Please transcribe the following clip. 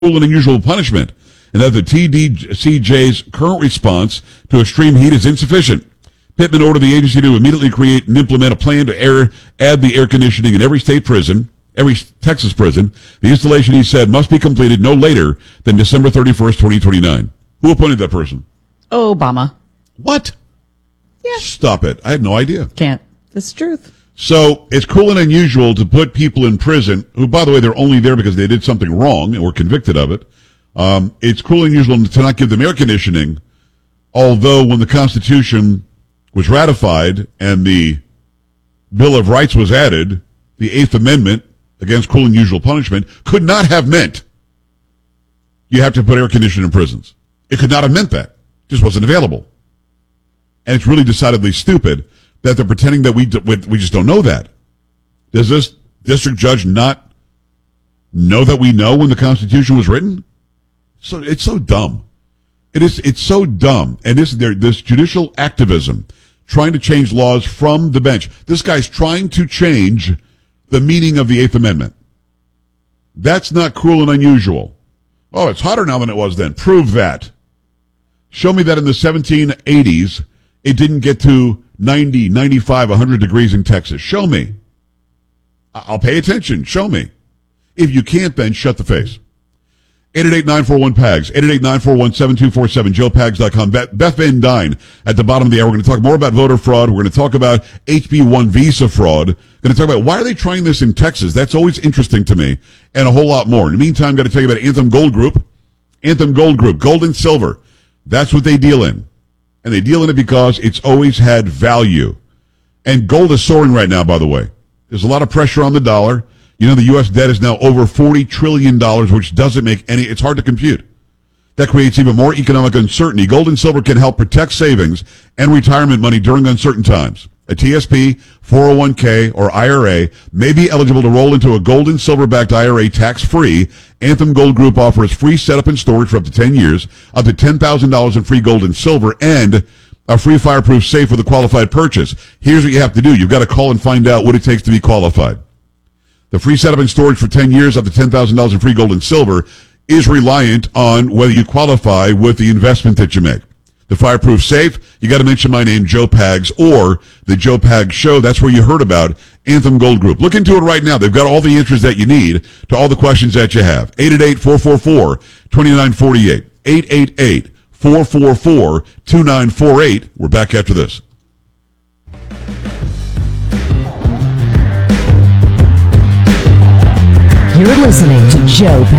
cruel and unusual punishment, and that the TDCJ's current response to extreme heat is insufficient. Pittman ordered the agency to immediately create and implement a plan to add the air conditioning in every Texas prison. The installation, he said, must be completed no later than December 31st, 2029. Who appointed that person? Obama. What? Yeah. Stop it. I had no idea. Can't. That's the truth. So it's cruel and unusual to put people in prison who, by the way, they're only there because they did something wrong or convicted of it. It's cruel and unusual to not give them air conditioning, although when the Constitution was ratified and the Bill of Rights was added, the Eighth Amendment against cruel and unusual punishment could not have meant you have to put air conditioning in prisons. It could not have meant that. It just wasn't available. And it's really decidedly stupid that they're pretending that we just don't know that. Does this district judge not know that we know when the Constitution was written? So it's so dumb. It's so dumb. And this judicial activism, trying to change laws from the bench. This guy's trying to change the meaning of the Eighth Amendment. That's not cruel and unusual. Oh, it's hotter now than it was then. Prove that. Show me that in the 1780s, it didn't get to 90, 95, 100 degrees in Texas. Show me. I'll pay attention. Show me. If you can't, then shut the face. 888-941-PAGS, 888-941-7247, joepags.com. Beth Van Dyne at the bottom of the hour. We're going to talk more about voter fraud. We're going to talk about HB1 visa fraud. We're going to talk about why are they trying this in Texas. That's always interesting to me, and a whole lot more. In the meantime, I'm going to tell you about Anthem Gold Group. Anthem Gold Group, gold and silver. That's what they deal in. And they deal in it because it's always had value. And gold is soaring right now, by the way. There's a lot of pressure on the dollar. You know, the U.S. debt is now over $40 trillion, which doesn't make it's hard to compute. That creates even more economic uncertainty. Gold and silver can help protect savings and retirement money during uncertain times. A TSP, 401k, or IRA may be eligible to roll into a gold and silver-backed IRA tax-free. Anthem Gold Group offers free setup and storage for up to 10 years, up to $10,000 in free gold and silver, and a free fireproof safe with a qualified purchase. Here's what you have to do. You've got to call and find out what it takes to be qualified. The free setup and storage for 10 years, up to $10,000 in free gold and silver, is reliant on whether you qualify with the investment that you make. The fireproof safe, you got to mention my name, Joe Pags, or the Joe Pags Show. That's where you heard about Anthem Gold Group. Look into it right now. They've got all the answers that you need to all the questions that you have. 888-444-2948. 888-444-2948. We're back after this. You're listening to Joe Pags.